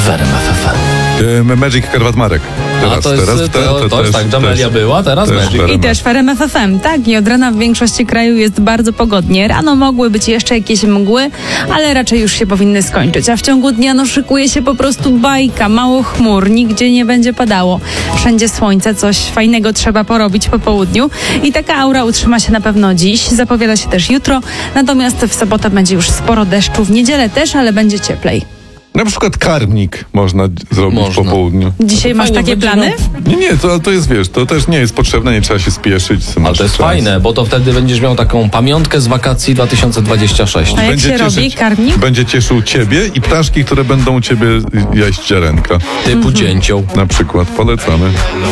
w RMF FM. Magic Karwat Marek. To już tak, Jamelia była, teraz Magic. I też w RMF FM, tak. I od rana w większości kraju jest bardzo pogodnie. Rano mogły być jeszcze jakieś mgły, ale raczej już się powinny skończyć. A w ciągu dnia szykuje się po prostu bajka, mało chmur, nigdzie nie będzie padało. Wszędzie słońce, coś fajnego trzeba porobić po południu. I taka aura utrzyma się na pewno dziś, zapowiada się też jutro. Natomiast w sobotę będzie już sporo deszczu, w niedzielę też, ale będzie cieplej. Na przykład karmnik można zrobić po południu. Dzisiaj masz takie plany? Nie, to jest, wiesz, to też nie jest potrzebne, nie trzeba się spieszyć. Ale to jest fajne, bo to wtedy będziesz miał taką pamiątkę z wakacji 2026. A jak się robi karmnik? Będzie cieszył ciebie i ptaszki, które będą u ciebie jeść ziarenka. Typu dzięcioł. Na przykład, polecamy.